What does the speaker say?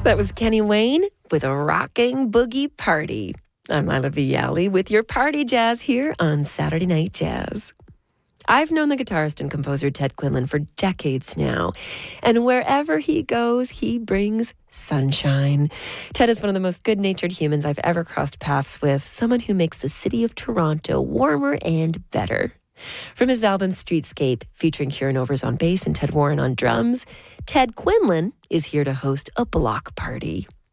That was Kenny Wayne with a rocking boogie party. I'm Lila Vialli with your party jazz here on Saturday Night Jazz. I've known the guitarist and composer Ted Quinlan for decades now, and wherever he goes, he brings sunshine. Ted is one of the most good-natured humans I've ever crossed paths with, someone who makes the city of Toronto warmer and better. From his album Streetscape, featuring Kieran Overs on bass and Ted Warren on drums, Ted Quinlan is here to host a block party.